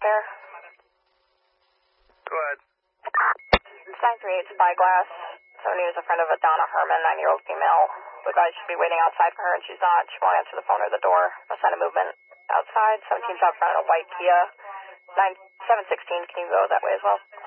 repair. Go ahead. It's 938 Spyglass. Somebody who's a friend of a Donna Herman, 9-year-old female. The guy should be waiting outside for her, and she's not. She won't answer the phone or the door. No sign of movement outside. 17's out front of a white Kia. 716, can you go that way as well?